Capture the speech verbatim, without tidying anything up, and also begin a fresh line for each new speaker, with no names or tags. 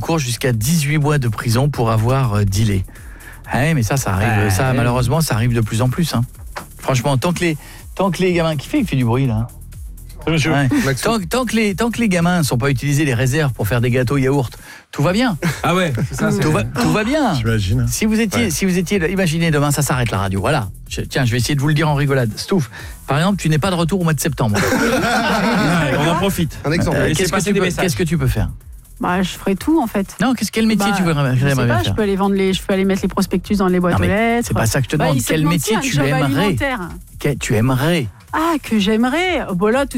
encourt jusqu'à dix-huit mois de prison pour avoir euh, dealé. Ouais, mais ça, ça arrive,
Ah,
ça
ouais.
malheureusement, ça arrive de plus en plus. Hein. Franchement, tant que les, tant que les gamins, qui fait, qui fait du bruit là.
Monsieur,
Ouais.
Maxime.
Tant, tant que les, tant que les gamins ne sont pas utilisés les réserves pour faire des gâteaux yaourt, tout va bien.
Ah ouais, c'est ça. c'est-
Tout va, tout va bien.
J'imagine.
Si vous étiez,
Ouais.
si vous étiez, imaginez demain ça s'arrête la radio. Voilà. Je- tiens, je vais essayer de vous le dire en rigolade. Stouff, par exemple, tu n'es pas de retour au mois de septembre.
Ouais, on en profite.
Un exemple.
Euh,
Laissez
qu'est-ce que
passer
tu
des
peux,
messages.
qu'est-ce que tu peux faire?
Bah, je ferai tout en fait.
Non, qu'est-ce quel métier
Bah,
tu voudrais
je sais
aimerais
pas,
bien
je
faire?
peux aller vendre les, je peux aller mettre les prospectus dans les boîtes
Non,
aux
mais
lettres.
c'est pas ça que je te
Bah,
demande.
il s'est
Quel
menti,
métier
un
tu
job
aimerais?
alimentaire.
Que- Tu aimerais?
Ah, que j'aimerais. Oh, bah là, tout